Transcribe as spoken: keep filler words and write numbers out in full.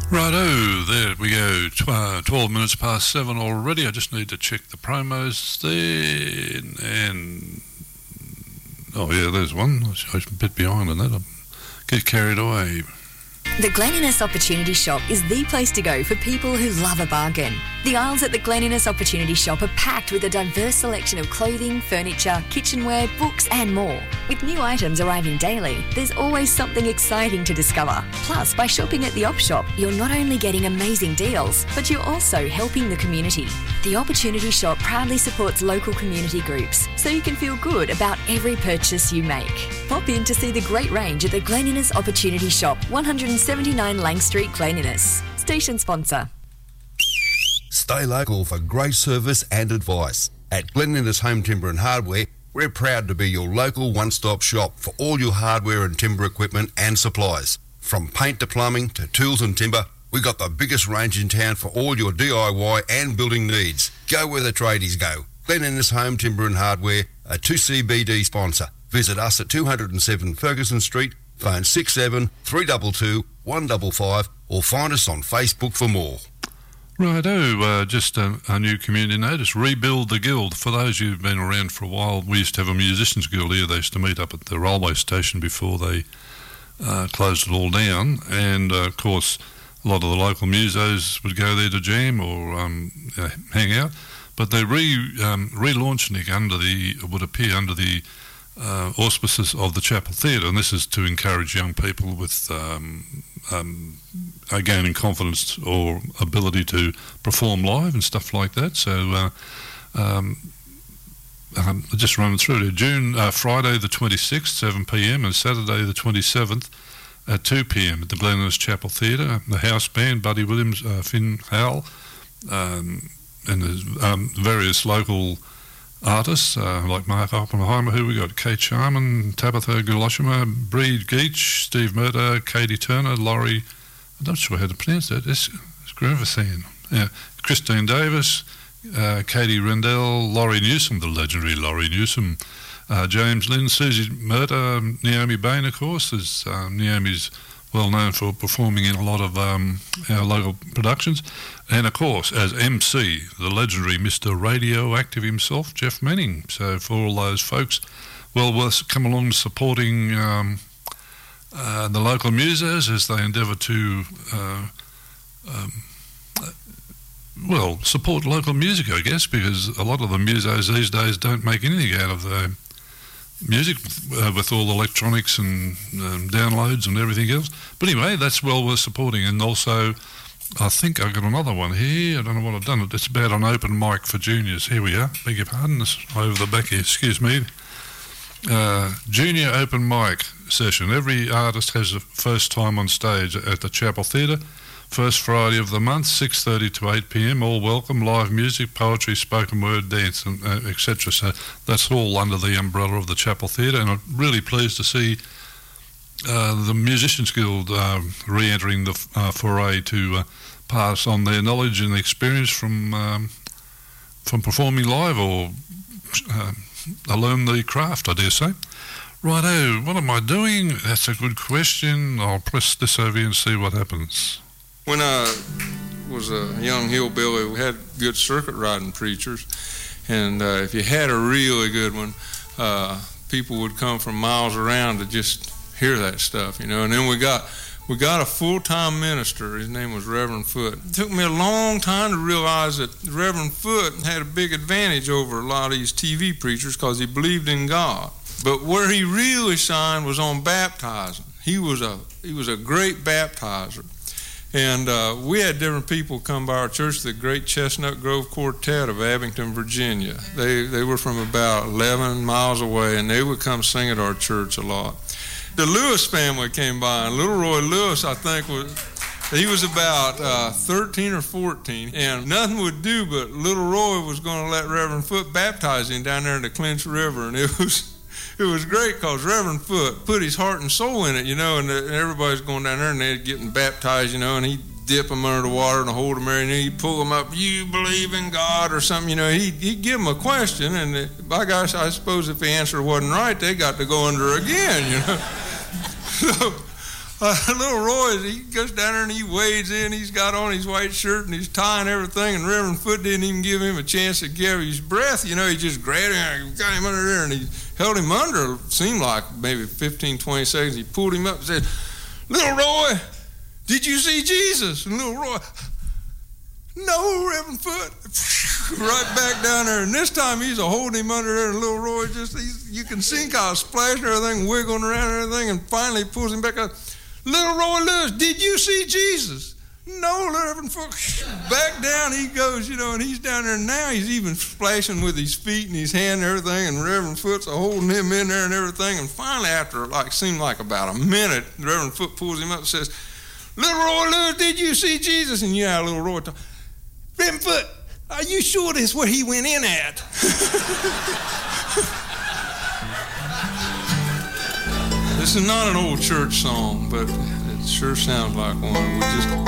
Righto, there we go. Tw- uh, twelve minutes past seven already. I just need to check the promos there. And, oh yeah, there's one. I was, I was a bit behind on that. I get carried away. The Glen Innes Opportunity Shop is the place to go for people who love a bargain. The aisles at the Glen Innes Opportunity Shop are packed with a diverse selection of clothing, furniture, kitchenware, books and more. With new items arriving daily, there's always something exciting to discover. Plus, by shopping at the Op Shop, you're not only getting amazing deals, but you're also helping the community. The Opportunity Shop proudly supports local community groups, so you can feel good about every purchase you make. Pop in to see the great range at the Glen Innes Opportunity Shop, one seventy-nine Lang Street, Glen Innes. Station sponsor. Stay local for great service and advice. At Glen Innes Home Timber and Hardware, we're proud to be your local one-stop shop for all your hardware and timber equipment and supplies. From paint to plumbing to tools and timber, we've got the biggest range in town for all your D I Y and building needs. Go where the tradies go. Glen Innes Home Timber and Hardware, a two C B D sponsor. Visit us at two oh seven Ferguson Street, phone six seven three two two one five five, or find us on Facebook for more. Righto, uh, just a, a new community notice, Rebuild the Guild. For those who've been around for a while, we used to have a musicians guild here. They used to meet up at the railway station before they uh, closed it all down, and uh, of course a lot of the local musos would go there to jam or um, uh, hang out, but they're re, um, relaunching it under the, it would appear under the uh, auspices of the Chapel Theatre, and this is to encourage young people with um, um, uh, gaining confidence or ability to perform live and stuff like that. So uh, um, um, just running through it. June, uh, Friday the twenty-sixth, seven p.m, and Saturday the twenty-seventh at two p.m. at the Glen Innes Chapel Theatre. The house band, Buddy Williams, uh, Finn Howell, um, and there's um, various local artists uh, like Mark Oppenheimer, who we got, Kate Sharman, Tabitha Goloshima, Bree Geach, Steve Murder, Katie Turner, Laurie, I'm not sure how to pronounce that, it's, it's Gravathan, yeah, Christine Davis, uh, Katie Rendell, Laurie Newsom, the legendary Laurie Newsom, uh, James Lynn, Susie Murder, Naomi Bain, of course, is um, Naomi's well known for performing in a lot of um, our local productions, and of course as M C, the legendary Mister Radioactive himself, Jeff Manning. So for all those folks, well worth come along supporting um, uh, the local musos as they endeavour to uh, um, well support local music, I guess, because a lot of the musos these days don't make anything out of the music uh, with all the electronics and um, downloads and everything else. But anyway, that's well worth supporting. And also, I think I've got another one here. I don't know what I've done. It's about an open mic for juniors. Here we are. Beg your pardon. It's over the back here. Excuse me. Uh, junior open mic session. Every artist has a first time on stage at the Chapel Theatre. First Friday of the month, six thirty to eight p.m, all welcome, live music, poetry, spoken word, dance, and uh, et cetera. So that's all under the umbrella of the Chapel Theatre, and I'm really pleased to see uh, the Musicians Guild uh, re-entering the uh, foray to uh, pass on their knowledge and experience from um, from performing live or uh, learn the craft, I dare say. Righto, what am I doing? That's a good question. I'll press this over here and see what happens. When I was a young hillbilly, we had good circuit riding preachers, and uh, if you had a really good one, uh, people would come from miles around to just hear that stuff, you know. And then we got we got a full-time minister. His name was Reverend Foote. It took me a long time to realize that Reverend Foote had a big advantage over a lot of these T V preachers because he believed in God. But where he really shined was on baptizing. He was a he was a great baptizer. And uh, we had different people come by our church, the Great Chestnut Grove Quartet of Abington, Virginia. They they were from about eleven miles away, and they would come sing at our church a lot. The Lewis family came by, and Little Roy Lewis, I think, was he was about uh, thirteen or fourteen, and nothing would do but Little Roy was going to let Reverend Foote baptize him down there in the Clinch River, and it was it was great because Reverend Foote put his heart and soul in it, you know, and, the, and everybody's going down there and they're getting baptized, you know, and he'd dip them under the water and hold them there, and he'd pull them up, you believe in God or something, you know. He'd, he'd give them a question, and it, by gosh, I suppose if the answer wasn't right, they got to go under again, you know. So Uh, little Roy, he goes down there and he wades in. He's got on his white shirt and he's tying everything. And Reverend Foot didn't even give him a chance to give his breath. You know, he just grabbed him and got him under there and he held him under. It seemed like maybe fifteen, twenty seconds. He pulled him up and said, "Little Roy, did you see Jesus?" And little Roy, "No, Reverend Foot." Right back down there. And this time he's a holding him under there. And little Roy just, he's, you can see how splashing everything, wiggling around and everything. And finally he pulls him back up. "Little Roy Lewis, did you see Jesus?" "No, Reverend Foot." Back down he goes, you know, and he's down there. And now he's even splashing with his feet and his hand and everything. And Reverend Foot's holding him in there and everything. And finally, after like seemed like about a minute, Reverend Foot pulls him up and says, "Little Roy Lewis, did you see Jesus?" And yeah, little Roy, t- "Reverend Foot, are you sure this is where he went in at?" This is not an old church song, but it sure sounds like one. We just